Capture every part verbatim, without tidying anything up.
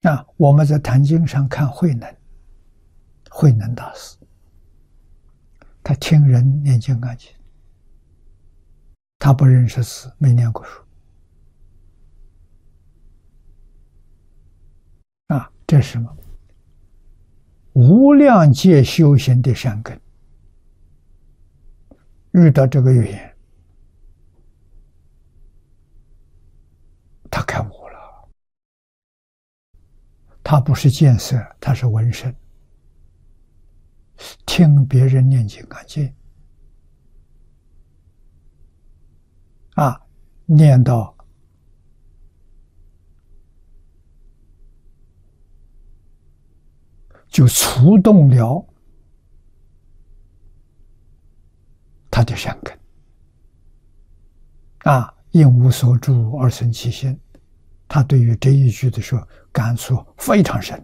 啊，我们在坛经上看慧能，慧能大师，他听人念金刚经，他不认识字，没念过书。啊，这是什么？无量劫修行的善根，遇到这个语言，他开悟了。他不是见色，他是闻声，听别人念金刚经，啊，念到就触动了他的善根，啊，因无所住而生其心。他对于这一句的时候感触非常深。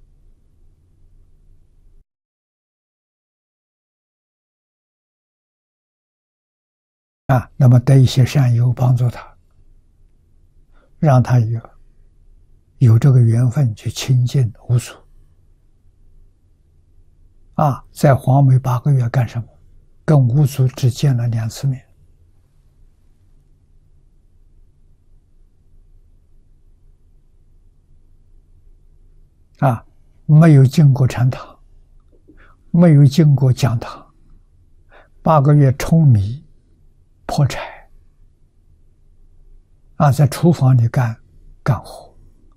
啊，那么得一些善友帮助他，让他有有这个缘分去亲近五祖。啊，在黄梅八个月干什么？跟五祖只见了两次面。啊，没有进过禅堂，没有进过讲堂，八个月舂米、破柴，啊，在厨房里干干活。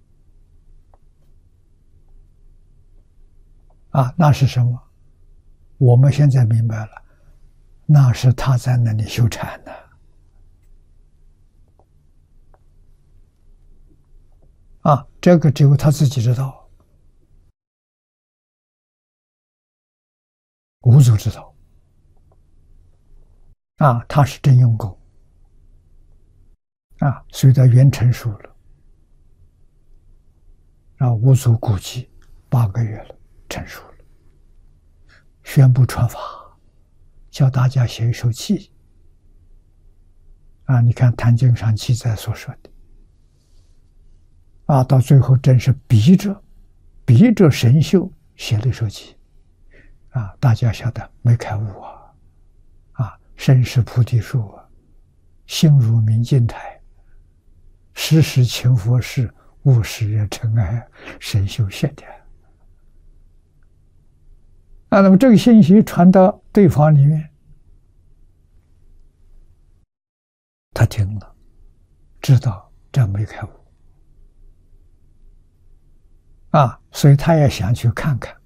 啊，那是什么？我们现在明白了，那是他在那里修禅的。啊，这个只有他自己知道。五祖知道，啊，他是真用功，啊，随着缘成熟了，啊，五祖估计八个月了，成熟了，宣布传法，叫大家写一首偈，啊，你看《坛经》上记载所说的，啊，到最后真是逼着，逼着神秀写了一首偈。啊，大家晓得没开悟啊，啊，身是菩提树啊，心如明镜台，时时勤佛事，勿使人尘埃，神秀写的。啊，那么这个信息传到对方里面，他听了，知道这没开悟，啊，所以他也想去看看。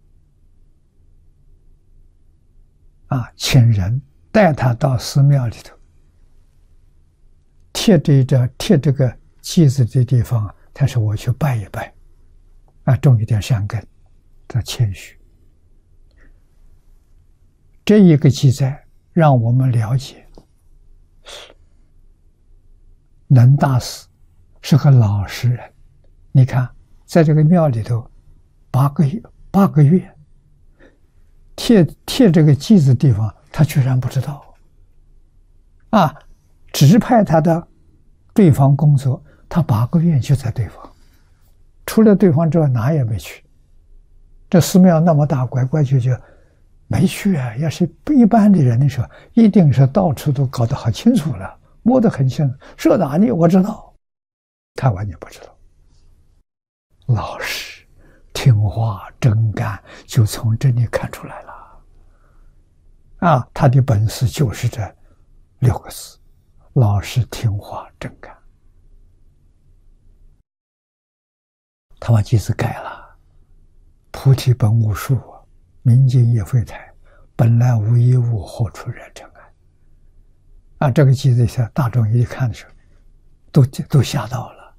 啊，请人带他到寺庙里头，贴这这贴这个偈子的地方，他说我去拜一拜，啊，种一点善根，他谦虚。这一个记载让我们了解，能大师是个老实人。你看，在这个庙里头，八个月，八个月。贴贴这个偈子地方，他居然不知道，啊，指派他的对方工作，他八个月就在对方，除了对方之外哪也没去。这寺庙那么大，拐拐角角没去啊。要是一般的人的时候，一定是到处都搞得好清楚了，摸得很清楚，说哪里我知道，他完全不知道。老实听话真干，就从这里看出来了。啊，他的本事就是这六个字：老实听话真干。他把偈子改了：菩提本无树，明镜亦非台，本来无一物，何处惹尘埃。啊，这个偈子下大众一看的时候，都都吓到了。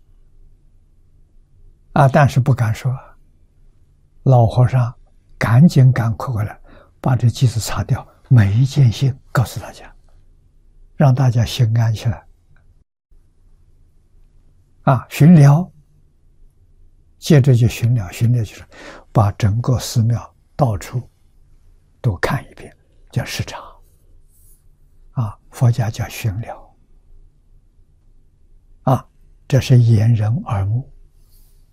啊，但是不敢说。老和尚赶紧赶快过来，把这偈子擦掉，每一件心告诉大家，让大家心安起来。啊，巡疗，接着就巡疗，巡疗就是把整个寺庙到处都看一遍，叫视察。啊，佛家叫巡疗。啊，这是掩人耳目。